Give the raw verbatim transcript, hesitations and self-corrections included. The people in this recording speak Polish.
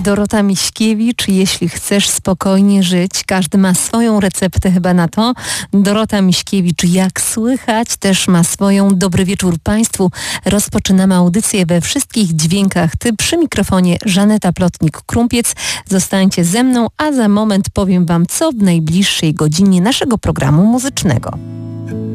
Dorota Miśkiewicz, jeśli chcesz spokojnie żyć, każdy ma swoją receptę chyba na to. Dorota Miśkiewicz, jak słychać, też ma swoją. Dobry wieczór Państwu. Rozpoczynamy audycję we wszystkich dźwiękach. Ty przy mikrofonie Żaneta Plotnik-Krumpiec. Zostańcie ze mną, a za moment powiem Wam, co w najbliższej godzinie naszego programu muzycznego.